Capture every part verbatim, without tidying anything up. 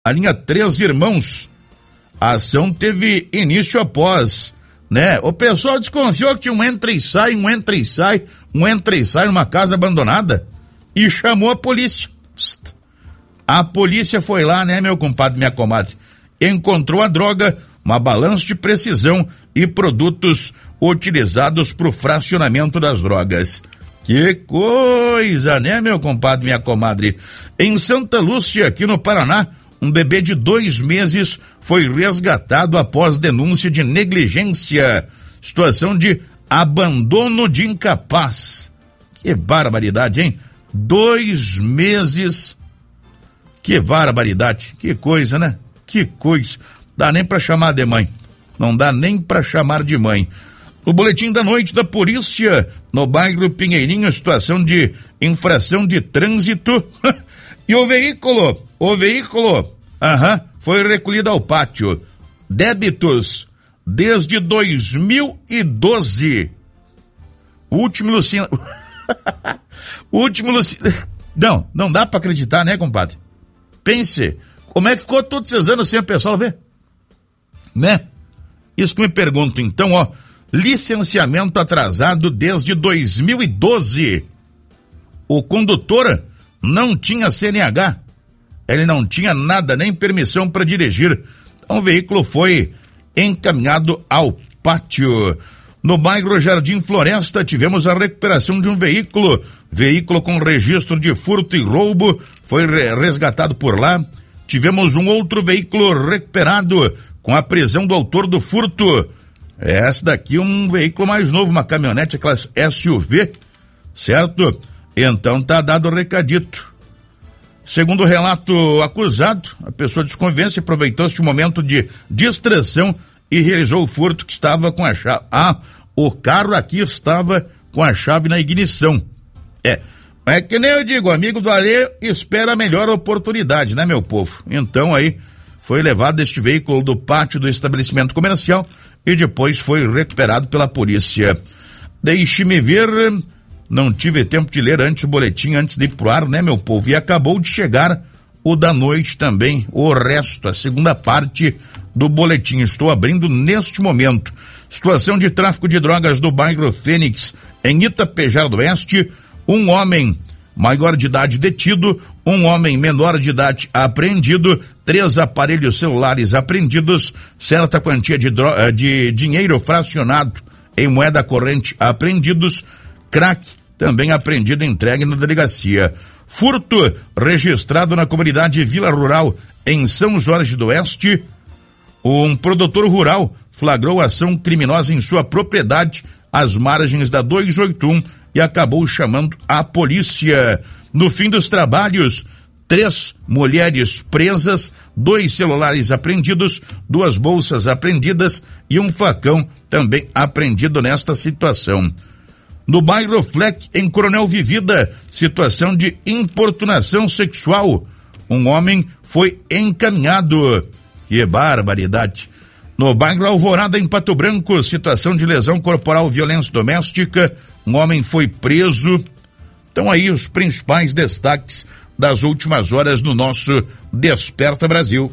a linha Três Irmãos. A ação teve início após, né? O pessoal desconfiou que tinha um entra e sai, um entra e sai, um entra e sai numa casa abandonada e chamou a polícia. Psst. A polícia foi lá, né, meu compadre, minha comadre? Encontrou a droga, uma balança de precisão e produtos utilizados para o fracionamento das drogas. Que coisa, né, meu compadre, minha comadre? Em Santa Lúcia, aqui no Paraná, um bebê de dois meses foi resgatado após denúncia de negligência, situação de abandono de incapaz. Que barbaridade, hein? Dois meses. Que barbaridade, que coisa, né? Que coisa. Dá nem pra chamar de mãe. Não dá nem pra chamar de mãe. O boletim da noite da polícia, no bairro Pinheirinho, situação de infração de trânsito. E o veículo, o veículo, aham, foi recolhido ao pátio. Débitos desde dois mil e doze. O último Luciano. O último Luciano. Não, não dá pra acreditar, né, compadre? Pense, como é que ficou todos esses anos sem a pessoa ver? Né? Isso que me pergunto, então, ó, licenciamento atrasado desde dois mil e doze. O condutor não tinha C N H, ele não tinha nada, nem permissão para dirigir. Então o veículo foi encaminhado ao pátio. No bairro Jardim Floresta, tivemos a recuperação de um veículo, veículo com registro de furto e roubo, foi resgatado por lá. Tivemos um outro veículo recuperado com a prisão do autor do furto. Essa daqui é um veículo mais novo, uma caminhonete, aquelas S U V, certo? Então tá dado o recadito. Segundo o relato acusado, a pessoa de desconvivência aproveitou este momento de distração e realizou o furto que estava com a chave. Ah, o carro aqui estava com a chave na ignição. É, é que nem eu digo, amigo do Alê espera a melhor oportunidade, né, meu povo? Então aí foi levado este veículo do pátio do estabelecimento comercial e depois foi recuperado pela polícia. Deixe-me ver, não tive tempo de ler antes o boletim, antes de ir pro ar, né, meu povo? E acabou de chegar o da noite também, o resto, a segunda parte do boletim. Estou abrindo neste momento. Situação de tráfico de drogas do bairro Fênix, em Itapejara do Oeste. Um homem maior de idade detido, um homem menor de idade apreendido, três aparelhos celulares apreendidos, certa quantia de, dro- de dinheiro fracionado em moeda corrente apreendidos, crack também apreendido e entregue na delegacia. Furto registrado na comunidade Vila Rural em São Jorge do Oeste. Um produtor rural flagrou ação criminosa em sua propriedade às margens da duzentos e oitenta e um e acabou chamando a polícia. No fim dos trabalhos, três mulheres presas, dois celulares apreendidos, duas bolsas apreendidas e um facão também apreendido nesta situação. No bairro Fleck, em Coronel Vivida, situação de importunação sexual. Um homem foi encaminhado. Que barbaridade. No bairro Alvorada, em Pato Branco, situação de lesão corporal, violência doméstica. Um homem foi preso. Então aí os principais destaques das últimas horas no nosso Desperta Brasil.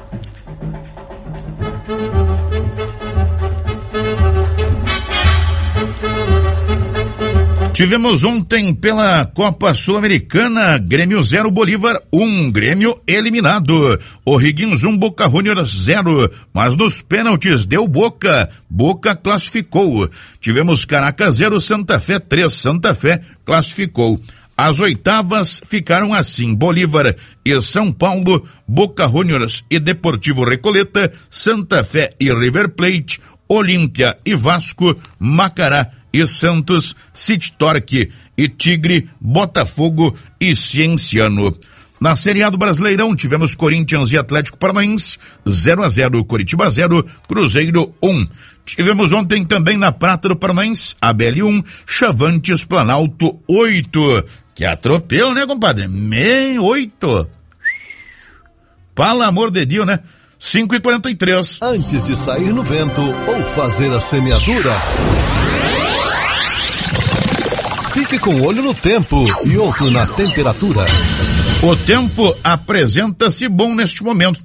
Tivemos ontem pela Copa Sul-Americana, Grêmio zero, Bolívar um, Grêmio eliminado. O'Higgins um, Boca Juniors zero, mas nos pênaltis deu Boca, Boca classificou. Tivemos Caracas zero, Santa Fé três, Santa Fé classificou. As oitavas ficaram assim: Bolívar e São Paulo, Boca Juniors e Deportivo Recoleta, Santa Fé e River Plate, Olímpia e Vasco, Macará e Santos, City Torque e Tigre, Botafogo e Cienciano. Na Série A do Brasileirão, tivemos Corinthians e Atlético Paranaense, zero a zero, Coritiba zero, Cruzeiro um. Tivemos ontem também na Prata do Paranaense, A B L um, Chavantes Planalto oito. Que atropelo, né, compadre? Meio oito. Pelo amor de Deus, né? cinco e quarenta e três. Antes de sair no vento ou fazer a semeadura, fique com o olho no tempo e outro na temperatura. O tempo apresenta-se bom neste momento.